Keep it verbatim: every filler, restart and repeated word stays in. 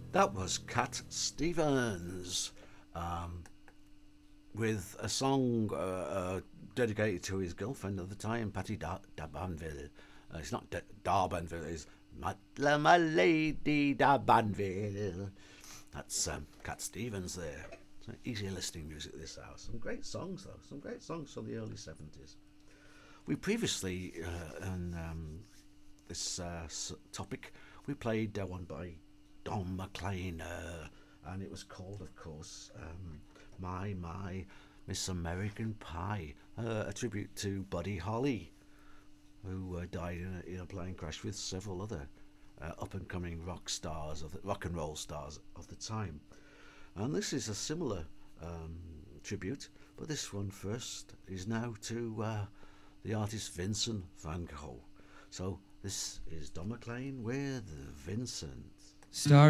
That was Cat Stevens um, with a song uh, uh, dedicated to his girlfriend at the time, Patty Dar- D'Abanville. Uh, it's not D- D'Arbanville, it's my, my Lady D'Abanville. That's um, Cat Stevens there. So easy listening music this hour. Some great songs though, some great songs from the early seventies. We previously, uh, in um, this uh, topic, we played uh, one by Don McLean, uh, and it was called, of course, um, My, My, Miss American Pie, uh, a tribute to Buddy Holly, who uh, died in a, in a plane crash with several other uh, up-and-coming rock stars, of the, rock and roll stars of the time. And this is a similar um, tribute, but this one first is now to uh, the artist Vincent van Gogh. So this is Don McLean with Vincent. Starry